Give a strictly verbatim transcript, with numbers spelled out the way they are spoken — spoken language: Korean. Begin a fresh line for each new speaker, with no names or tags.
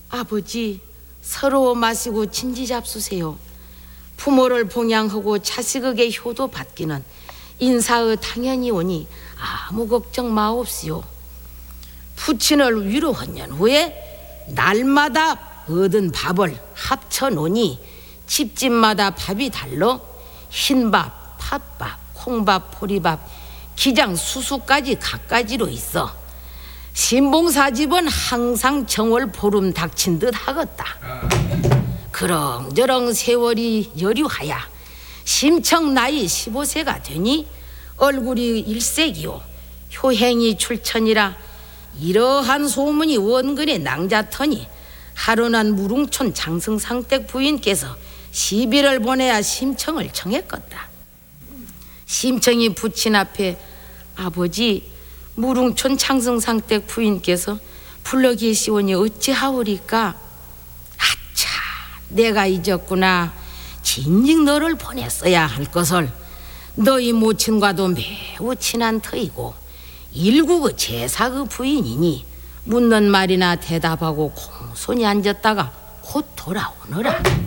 아버지, 서러워 마시고 진지 잡수세요. 부모를 봉양하고 자식에게 효도 받기는 인사의 당연히 오니 아무 걱정 마옵시오. 부친을 위로한 후에 날마다 얻은 밥을 합쳐 놓으니 집집마다 밥이 달러 흰밥, 팥밥, 콩밥, 보리밥, 기장, 수수까지 갖가지로 있어 신봉사 집은 항상 정월 보름 닥친 듯 하겠다. 그렁저렁 세월이 여류하야 심청 나이 십오 세가 되니 얼굴이 일색이요 효행이 출천이라 이러한 소문이 원근에 낭자터니 하루난 무릉촌 장승상댁 부인께서 시비를 보내야 심청을 청했겠다. 심청이 부친 앞에 아버지, 무릉촌 장승상댁 부인께서 불러 계시오니 어찌하오리까? 아차, 내가 잊었구나. 진즉 너를 보냈어야 할 것을. 너희 모친과도 매우 친한 터이고 일국의 제사의 부인이니 묻는 말이나 대답하고 공손히 앉았다가 곧 돌아오너라.